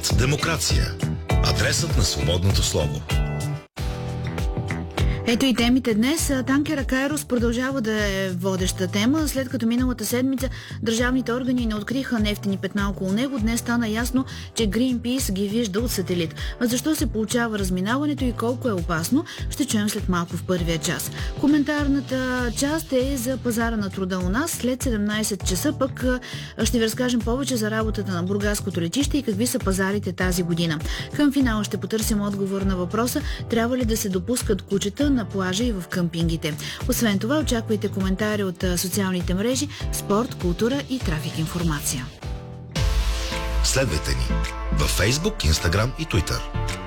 Старт демокрация. Адресът на свободното слово. Ето и темите днес. Танкера Кайрос продължава да е водеща тема. След като миналата седмица държавните органи не откриха нефтени петна около него, днес стана ясно, че Greenpeace ги вижда от сателит. А защо се получава разминаването и колко е опасно, ще чуем след малко в първия час. Коментарната част е за пазара на труда у нас. След 17 часа пък ще ви разкажем повече за работата на Бургаското летище и какви са пазарите тази година. Към финала ще потърсим отговор на въпроса: трябва ли да се допускат кучета на плажа и в къмпингите. Освен това, очаквайте коментари от социалните мрежи, спорт, култура и трафик информация. Следвайте ни във Facebook, Instagram и Twitter.